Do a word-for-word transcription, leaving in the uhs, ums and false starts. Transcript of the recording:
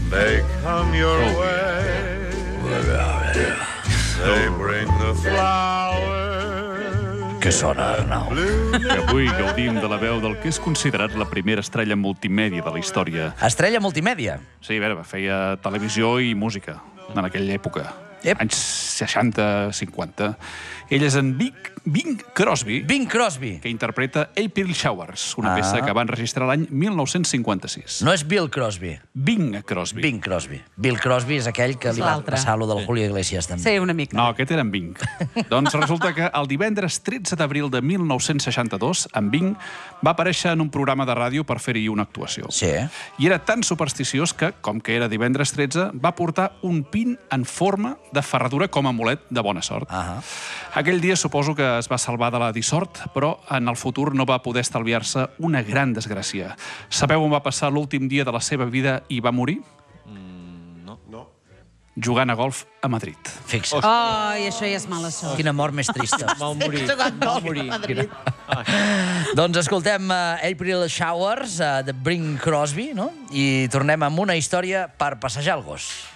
they come your way. They bring the flowers. Què sona, Arnau? Que avui gaudim de la veu del que és considerat la primera estrella multimèdia de la història. Estrella multimèdia. Sí, a veure, feia televisió i música en aquella època. Ep. Anys seixanta, cinquanta. Ell és en Bing, Bing Crosby, Bing Crosby. que interpreta April Showers, una Ah. peça que va enregistrar l'any mil nou-cents cinquanta-sis. No és Bill Crosby. Bing Crosby. Bing Crosby. Bill Crosby és aquell que És li va l'altre. passar lo del Julio Iglesias, també. Sí, una mica. No, aquest era en Bing. Doncs resulta que el divendres tretze d'abril de mil nou-cents seixanta-dos, en Bing va aparèixer en un programa de ràdio per fer-hi una actuació. Sí. I era tan supersticiós que, com que era divendres tretze, va portar un pin en forma de ferradura com a amulet de bona sort. Ahà. Aquell dia suposo que es va salvar de la dissort, però en el futur no va poder estalviar-se una gran desgràcia. Sabeu on va passar l'últim dia de la seva vida i va morir? No. Jugant a golf a Madrid. Fixa't. Ai, això ja és mala sort. Quina mort més trista. Mal morir. Mal morir. Doncs escoltem uh, April Showers uh, de Bing Crosby, no? I tornem amb una història per passejar el gos.